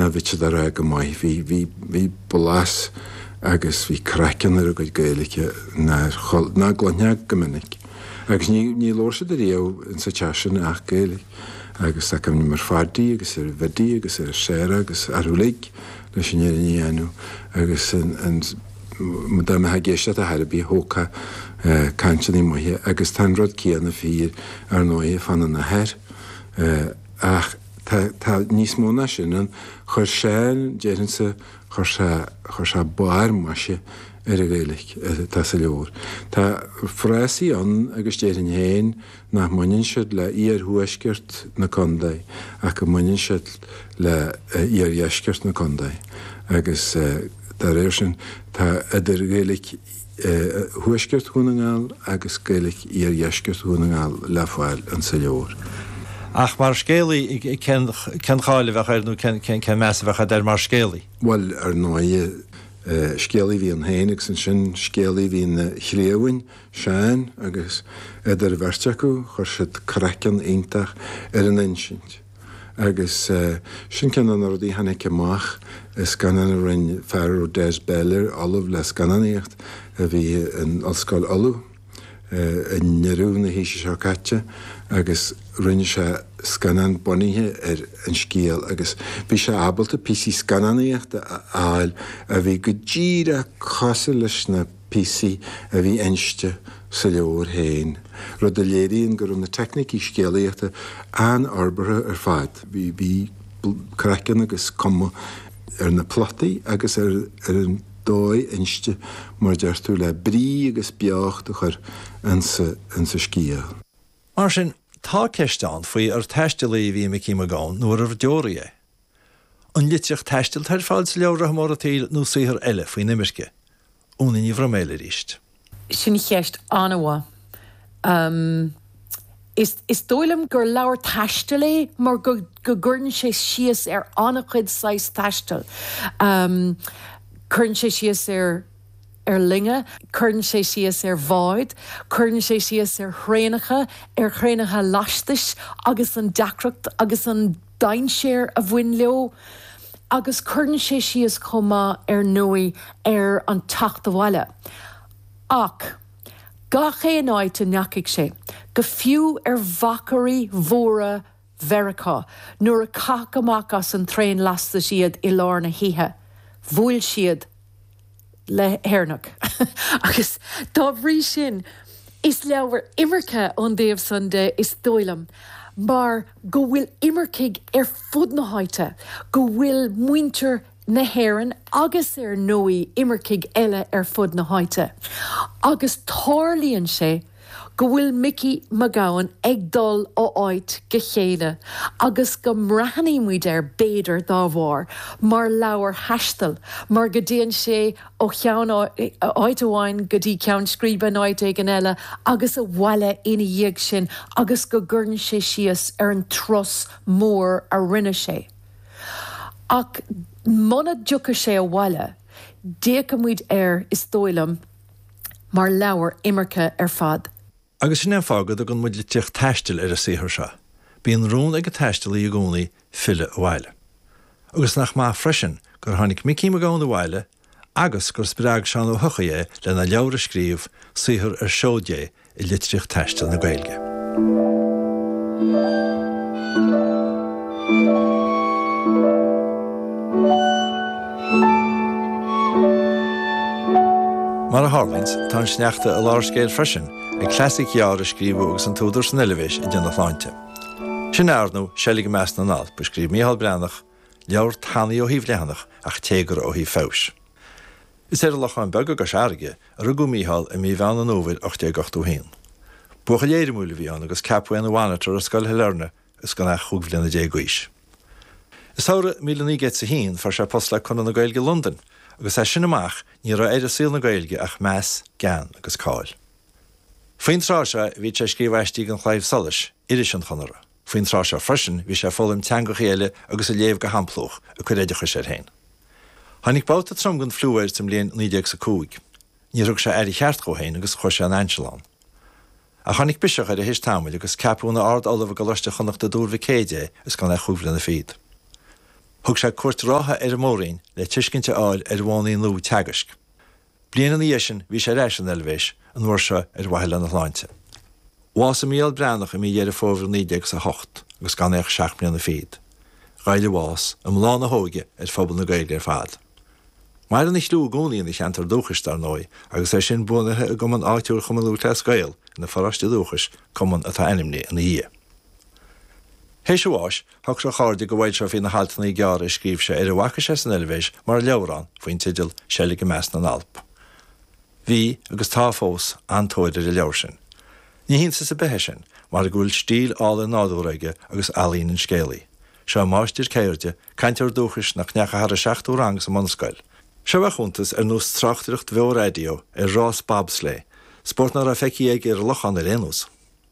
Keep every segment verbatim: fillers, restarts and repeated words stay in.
a bhí dar a go mai hí hí bolás agus bhí crackan ar go gaalacha ná gláneag go minic. Agus ní lór sé réo in sa teasin ach gaalaigh agus a cym mar fardaí agus ar bhedaí agus ar séra agus arúlaigh leis sin ar ní anú agus an Madame ha géiste a Harbí hóca cantaí muithe agus tan rud céanna fír ar nóí fan na heir ach tá níos móna sin an chur séil déann sa chur se báir maise ar a réalaigh tá sa leor. Tá freisaí an agus déann héin nach muinn siad le íar thuaisceart na condaid ach go muinn siad le íar dheisceart na condaid agus Tá réir sin tá idir gaalaigh thuaisceart chunaáil agus gaalaigh ar dheisceart chunaáil le fáil an sa leor. Ach mar scéalaí cen cháile bhecha nó cen measa bhecha der mar scéalaí? Well ar náide scéalaí bhí an héananig san sin scéalaí hí na chléhain seán agus idir bhirteachú chuir siad crackan iontach ar an insint. Agus sin cean an rudaí hanig amach is ganan a rinn fear ó des beller alah le scannaíocht a bhí an ollscoil olú in nearú na híise seo caite agus rinne se scannan boníthe ar an scéal agus bhí se ábalta písí scannaíocht áil a bhí go ddíra cosa leis na písí a bhí einste sa leor héin. Rud a léiríonn gur na technicí scéalaíochta an arbartha ar fad. Bhí bhí crackan agus comma ar na plotaí agus ar an dóid einste mar deartú le brí agus beacht a chur an sa scéal. Mar sin tá ceistán faoi ar teistealaí bhí me cíime gáin nuair ar deoraí é. An litteach teistil tar fáil sa leabhar a mar a tíl nó saothar eile faoi nimirce. Úna ní bhraméile ríist. Sin cheist anha. Um, is, is dóilem gur leabhar teistilé mar go gurn sé sios ar annachchuid sais teistil. Um, Curn sé sios ar ar linge, curn sé sios ar bháid, curn sé sios ar chréanacha, ar chréanacha lastais, agus an deacracht, agus an dainséir a bhain leo, agus curn sé sios comma ar nuí ar an tacht bhile. Ach, gach é an áit a neacaigh sé, go fiú ar bhacarí mhóra Verica, nuair a cac amach as an tréin lasta siad i lár na hithe. Bhfuil siad le héirnach. Agus tá bhrí sin is leabhar imirce an déobh Sunday is dóilam, mar go bhfuil imircaigh ar fud na háite, go bhfuil muintir na héireann agus ar nóí imircaigh eile ar fud na háite. Agus tárlaíonn sé go bhfuil Mickey McGowan ag dul ó áit go chéile, agus go mraithnaí muid ar béidir dá bhár, mar leabhar heistal, mar go dtéann sé ó cheann áit amháin go dtí ceann scríban áit ag an eile, agus a bhile ina dhéag sin, agus go gurn sé sios ar an tros mór a rinne sé. Ach muna dúcha sé a bhile, déach muid ar is dóilam, mar leabhar imirce ar fad. Agus sin fágad a gon muid le tíocht teistil ar a saothar seo. Bíon rún ag a teistil í gcónaí fille a bhile. Agus nach má freisin gur tháinig Mickey McGowan a bhile, agus gur spireag seán ó thucha é le na leabhar a scríomh saothar ar seódé i litríocht teistil na Gaeilge. Mar a Harlings tá sneachta a lár scéil freisin ag classic jaar a scríbú agus an túidir san eilevéis i dtí Láinte. Sin airnú seilí go meas na nál, bu scríb Mícheál Bránach, leabhar tanaí ó híomh leanach ach téagar ó híomh fós. Is er a lachan bega go seaige a rugú Mícheál a mí bhean an óvid ochté gachtú hain. Bucha léirimúla bhí an agus capú an bhhainatar a scoil heilerne is gan ach chuг bbliana dé guis. Is saura míle ní get sa hín far sé postla chun na Gaeilge London, agus é sin amach ní ra éidir síl na Gaeilge ach meas, gan agus cáil. Faoin tráise bhí sé scríbhaistí an chláimh solas, iris an chonara. Faoin tráise freisin bhí sé fólam teanga chéile agus a léamh go hamplóch a chuir éidir chuir sé hain. Tháinig báta tromgan flúir sem líon nídeag sa cúig. Ní rug sé éirí cheart go hain agus chuir sé an Einseán. A tháinig biseach ar a his támil agus capú na ard olah go luiste chunach de dúr bhicéide is gan é chuúbla na fiad. Thug sé cuairt rátha ar mórín le tuiscinnte áil ar bhánaí lú teagaisc. Blianan na sin bhí sé leis an elvéis an bhuair se ar bhaile na láinte. Bhás míal breannach a mí dhéar fóbhar nídeag sa hocht agus gan éach seach blian na féad. Gaile bhás am lá na hóige ar phobal na Gaeilge ar fad. Mar an is lú gcónaíon is antar dúchas dar nói agus é sin bunathe a go an áitiúr chum lú te Gael na forráiste dúchas cuman atá animní in í. Héis bháis thug se cháirde go bhhaid seo hí na haltaí na gearra scríb se ar a bhacha sé san elvéis mar leabhrán faoin tiidir Seilige Meas na Alp. Bhí agus tá fós antóidir i leabhar sin. Ní hínsa sa bethe sin mar a gúil stíl ála nádúraige agus alíonn an scéalaí. Seo máistir céirde caintear dúchas nach necha har a seachtú rang sa Monscoil. Seo a chuntas ar nús trachtireacht bheo radio ar rás bobsleigh, sport nar a feici ag ar lochan ar énús.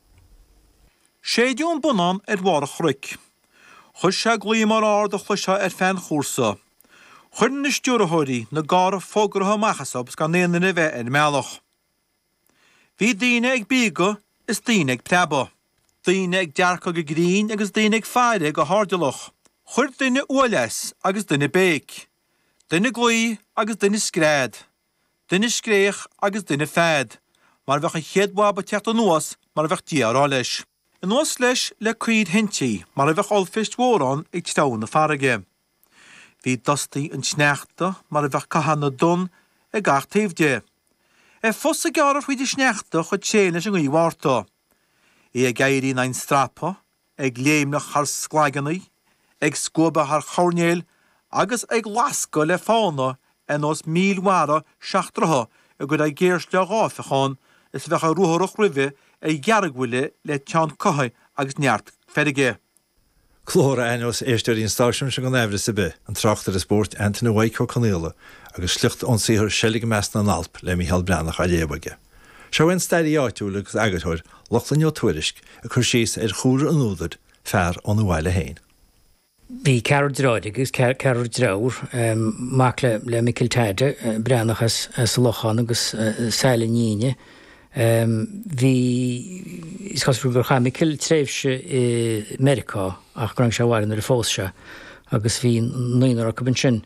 sé dún bunán ar bhar a chruic. Chus se glí mar ardach le se ar fan chósa. Churn na stúrathirí na gára fógratha machasab gan néana na bheith in mealach. Bhí daoine ag bíga is daoine ag pleba. Daoine ag dearcha go grín agus daoine ag feire go hardalach. Chur daoine ualas agus daoine béic. Daoine glí agus daoine scréad. Daoine scréach agus daoine féad. Mar bheith an chéadhaba teachta nuas mar bheith díará leis. In nuas leis le cuid hintí mar bheith olfist mhórán ag tán na farige. Bhí dostaí an sneachta mar bheith cahanna dun ag gach taobhde. E fos a gearr chuid i sneachta chud séna sin íhharta. I a gairí nain strapa, ag léimnach ar sglaganaí, ag scoba ar chornéil, agus ag lasca le fána en os mílhara seachtraha a go ag géirs le gáfachán is bheith a ruthach ribhe ag gearghfuile le tean cothaid agus neart ferige. Chlóra enos éisteíon stáisiún se go nefre sa be an trachtar a sport Anthony Waco Connéla agus slucht an síthir Seilige Meas na Alp le Mícheál Brannach a lébaige. Seo an staidí áitiúla agus agathir lochlan jo tuairisc a chur síos ar chúr an údad fear an bhhaile héin. Bhí cear dráid agus cear dráir mac le le Mícheál Taide Brannach as lochan agus saoile níine. Bhí is cosú gur cha Mícheál tréimhse i Americá ach grang se bhhain ar a fósa agus bhí nuoinar go bin sin.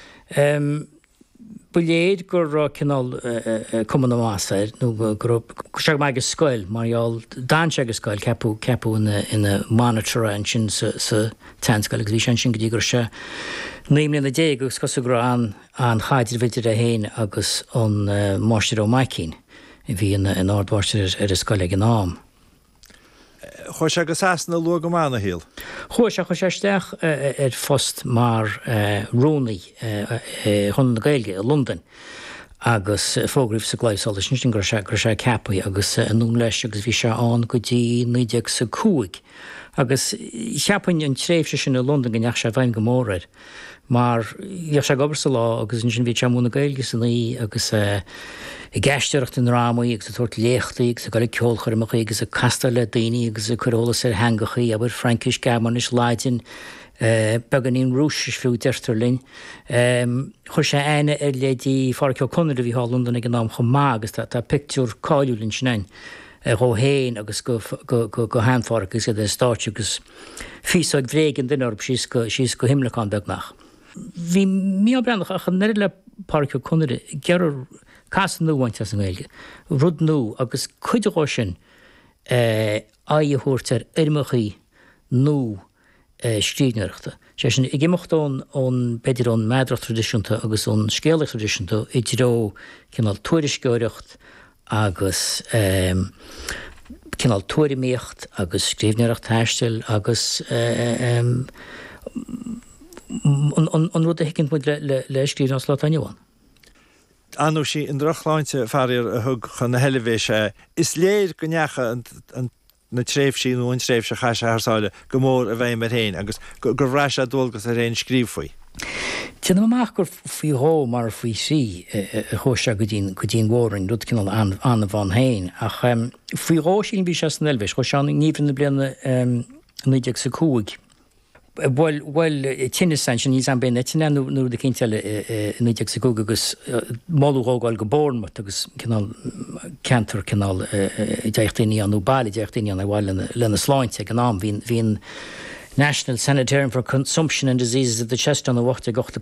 Buléad gur cinál cuman amhásair nó gur seag me agus scoil marall dáse agus scoil ceapú ceapú ina monitor an sin sa tanscoil agus bhí sin sin go dtí gur se naimlíon na dé agus cosú gur an an chaidir bhiltear a héin agus an máistir ó maicín i bhí in áardhhairtear ar a scoil ag an nám. Chir se agus asna lu go mána híal. Chir se chu séisteach ar fost mar rónaí chun na Gaeilge a London agus fógriúh sa gláisála sin gur se gur se cepaí agus anú leis agus bhí se an go dtí nídeag sa cúig. Agus cheapain an tréimhse sin na London go neach se bhain go mórir. Mar dheach se gobar sa lá agus sin bhí teamú na Gaeilge san í agus i geisteacht an rámaí agus a tuairt léchtaí agus a goile ceolchar amach agus a castar le daoine agus a chuolalas ar hangachaí aber Frankis Germanis Leiden beganín rúsis fiú deirtarlinn. Chur sé aine ar lédí farceol Conir a bhí há London ag an nám chomá agus tá pictiúr cáiliúlinn sin go héin agus go hanfar agus a stáit agus físáid bhrégan den orb síos go himleán beagnach. Bhí Mícheál Brannach ach an neir le parceol Conir gearar casan nóhaint as an Gaeilge. Rud nó agus chuideá sin áitheúirtar irmachaí nó scríbneachta. sé sin i gimimechtán ón beidir ón meadrach tradiisiúnta agus ón scéalach tradiisiúnta i ddró cinál tuairisceireacht agus cinál tuairimíocht agus scríbneacht taistil agus an rud a hicinnt muid le scríbne as lá aniuáin. Anú sí in drachláinte fearir a thug chun na heilevéis is léir go neacha na tréimh sin nó an tréimh se chaise thsáile go mór a bheith mar héin agus gur bhreis a dulgus a réon scríb faoi. Tí amach gur faoi hó mar faoi sí a chóiste go dtíon go dtíon mhórin rud cinál anna bhain héin ach faoi hó sin bhí se san elvéis, chu seán níomhann na bliana nídeag sa cúig. Bhil bhil tinine san sin níos an ben tinine nó de cinnteile nídeag sa cúig agus máúágáil go bórmat agus cinál cantar cinál deachtaí anú bailí deachtaí an bhhail lena sláinte an ná hín hín National Sanitarium for Consumption and Diseases of the Chest on the Wacht